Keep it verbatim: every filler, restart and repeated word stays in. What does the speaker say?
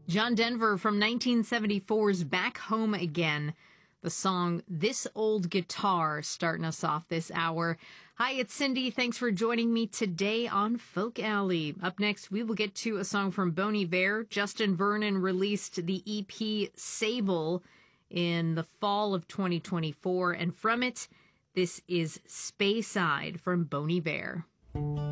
John Denver from nineteen seventy-four's Back Home Again. The song This Old Guitar starting us off this hour. Hi, it's Cindy. Thanks for joining me today on Folk Alley. Up next, we will get to a song from Bon Iver. Justin Vernon released the E P Sable in the fall of twenty twenty-four, and from it, this is Speyside from Bon Iver.